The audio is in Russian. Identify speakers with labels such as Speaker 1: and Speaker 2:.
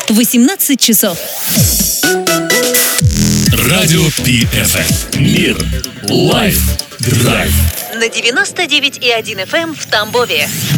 Speaker 1: 18 часов.
Speaker 2: Радио PFM. Мир. Лайф. Драйв.
Speaker 1: На 99,1 FM в Тамбове.